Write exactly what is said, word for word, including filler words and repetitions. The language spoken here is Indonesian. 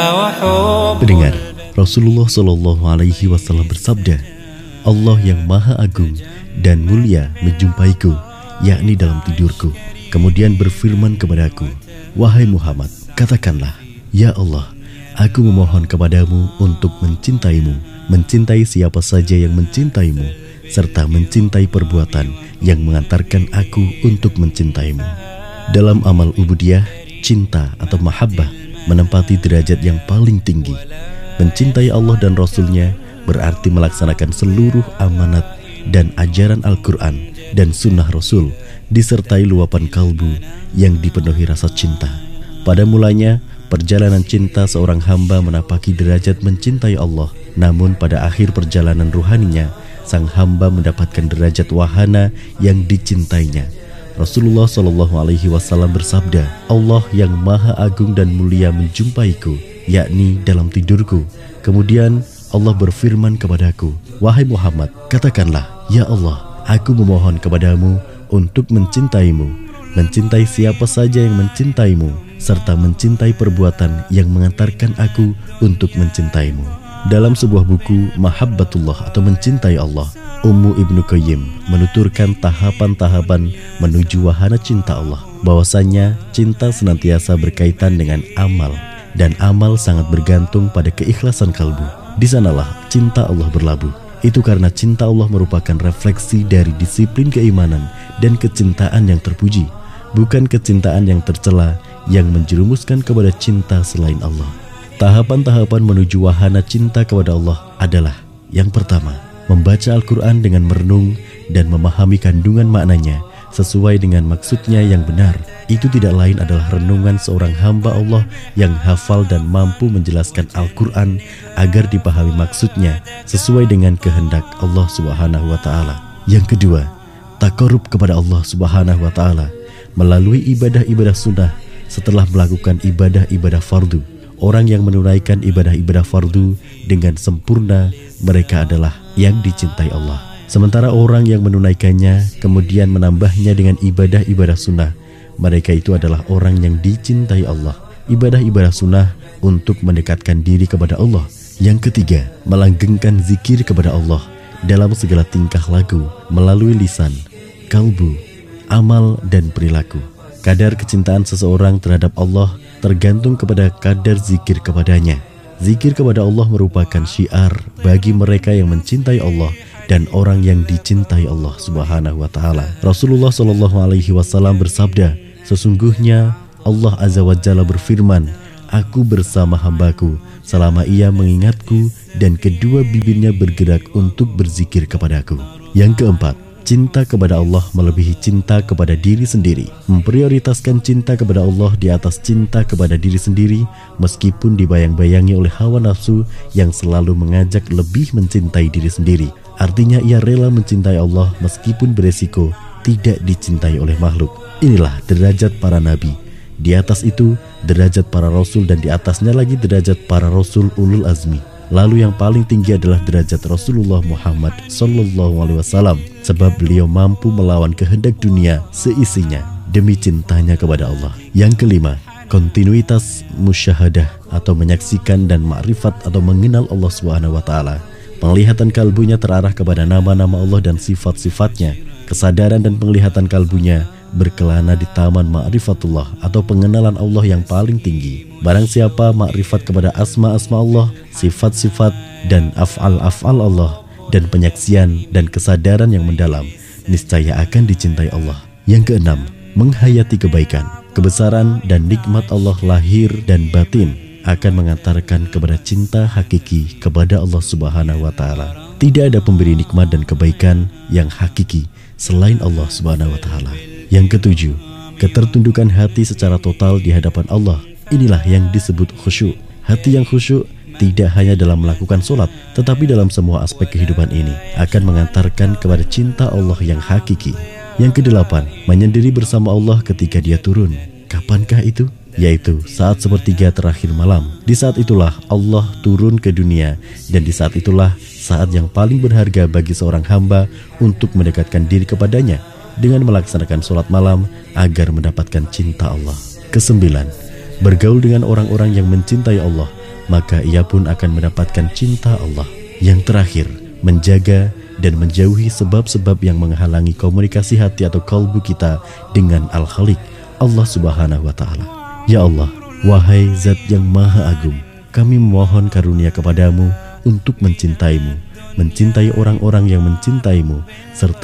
Pendengar, Rasulullah Shallallahu Alaihi Wasallam bersabda, Allah yang Maha Agung dan Mulia menjumpaiku, yakni dalam tidurku, kemudian berfirman kepadaku, wahai Muhammad, katakanlah, ya Allah, aku memohon kepadamu untuk mencintaimu, mencintai siapa saja yang mencintaimu, serta mencintai perbuatan yang mengantarkan aku untuk mencintaimu. Dalam amal ubudiyah, cinta atau mahabbah menempati derajat yang paling tinggi. Mencintai Allah dan Rasul-Nya berarti melaksanakan seluruh amanat dan ajaran Al-Quran dan Sunnah Rasul, disertai luapan kalbu yang dipenuhi rasa cinta. Pada mulanya, perjalanan cinta seorang hamba menapaki derajat mencintai Allah. Namun pada akhir perjalanan ruhaninya, sang hamba mendapatkan derajat wahana yang dicintainya. Rasulullah Shallallahu Alaihi Wasallam bersabda, Allah yang Maha Agung dan Mulia menjumpaiku, yakni dalam tidurku. Kemudian Allah berfirman kepadaku, wahai Muhammad, katakanlah, ya Allah, aku memohon kepadamu untuk mencintaimu, mencintai siapa saja yang mencintaimu, serta mencintai perbuatan yang mengantarkan aku untuk mencintaimu. Dalam sebuah buku Mahabbatullah atau Mencintai Allah, Ummu Ibnu Qayyim menuturkan tahapan-tahapan menuju wahana cinta Allah, bahwasanya cinta senantiasa berkaitan dengan amal, dan amal sangat bergantung pada keikhlasan kalbu. Di sanalah cinta Allah berlabuh. Itu karena cinta Allah merupakan refleksi dari disiplin keimanan dan kecintaan yang terpuji, bukan kecintaan yang tercela yang menjerumuskan kepada cinta selain Allah. Tahapan-tahapan menuju wahana cinta kepada Allah adalah: yang pertama, membaca Al-Quran dengan merenung dan memahami kandungan maknanya sesuai dengan maksudnya yang benar. Itu tidak lain adalah renungan seorang hamba Allah yang hafal dan mampu menjelaskan Al-Quran agar dipahami maksudnya sesuai dengan kehendak Allah Subhanahu wa Ta'ala. Yang kedua, taqarrub kepada Allah Subhanahu wa Ta'ala melalui ibadah-ibadah sunnah setelah melakukan ibadah-ibadah fardu. Orang yang menunaikan ibadah-ibadah fardu dengan sempurna, mereka adalah yang dicintai Allah. Sementara orang yang menunaikannya kemudian menambahnya dengan ibadah-ibadah sunnah, mereka itu adalah orang yang dicintai Allah. Ibadah-ibadah sunnah untuk mendekatkan diri kepada Allah. Yang ketiga, melanggengkan zikir kepada Allah dalam segala tingkah laku melalui lisan, kalbu, amal, dan perilaku. Kadar kecintaan seseorang terhadap Allah tergantung kepada kadar zikir kepadanya. Zikir kepada Allah merupakan syiar bagi mereka yang mencintai Allah dan orang yang dicintai Allah Subhanahu wa Ta'ala. Rasulullah Shallallahu Alaihi Wasallam bersabda, sesungguhnya Allah Azza wa Jalla berfirman, aku bersama hambaku selama ia mengingatku dan kedua bibirnya bergerak untuk berzikir kepadaku. Yang keempat, cinta kepada Allah melebihi cinta kepada diri sendiri. Memprioritaskan cinta kepada Allah di atas cinta kepada diri sendiri, meskipun dibayang-bayangi oleh hawa nafsu yang selalu mengajak lebih mencintai diri sendiri. Artinya ia rela mencintai Allah meskipun beresiko tidak dicintai oleh makhluk. Inilah derajat para nabi. Di atas itu derajat para rasul, dan di atasnya lagi derajat para rasul ulul azmi. Lalu yang paling tinggi adalah derajat Rasulullah Muhammad Sallallahu Alaihi Wasallam, sebab beliau mampu melawan kehendak dunia seisinya demi cintanya kepada Allah. Yang kelima, kontinuitas musyahadah atau menyaksikan dan ma'rifat atau mengenal Allah Subhanahu Wa Taala. Penglihatan kalbunya terarah kepada nama-nama Allah dan sifat-sifatnya. Kesadaran dan penglihatan kalbunya berkelana di taman ma'rifatullah atau pengenalan Allah yang paling tinggi. Barang siapa makrifat kepada asma-asma Allah, sifat-sifat dan af'al-af'al Allah, dan penyaksian dan kesadaran yang mendalam, niscaya akan dicintai Allah. Yang keenam, menghayati kebaikan, kebesaran dan nikmat Allah lahir dan batin akan mengantarkan kepada cinta hakiki kepada Allah Subhanahu wa Ta'ala. Tidak ada pemberi nikmat dan kebaikan yang hakiki selain Allah Subhanahu wa Ta'ala. Yang ketujuh, ketertundukan hati secara total di hadapan Allah. Inilah yang disebut khusyuk. Hati yang khusyuk tidak hanya dalam melakukan sholat, tetapi dalam semua aspek kehidupan ini akan mengantarkan kepada cinta Allah yang hakiki. Yang kedelapan, menyendiri bersama Allah ketika dia turun. Kapankah itu? Yaitu saat sepertiga terakhir malam. Di saat itulah Allah turun ke dunia, dan di saat itulah saat yang paling berharga bagi seorang hamba untuk mendekatkan diri kepadanya dengan melaksanakan sholat malam agar mendapatkan cinta Allah. Kesembilan, bergaul dengan orang-orang yang mencintai Allah maka ia pun akan mendapatkan cinta Allah. Yang terakhir, menjaga dan menjauhi sebab-sebab yang menghalangi komunikasi hati atau kalbu kita dengan Al-Khaliq, Allah Subhanahu wa Ta'ala. Ya Allah, wahai Zat yang Maha Agung, kami memohon karunia kepadamu untuk mencintaimu, mencintai orang-orang yang mencintaimu, serta